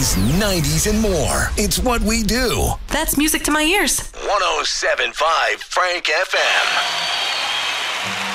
80s, 90s, and more. It's what we do. That's music to my ears. 107.5 Frank FM.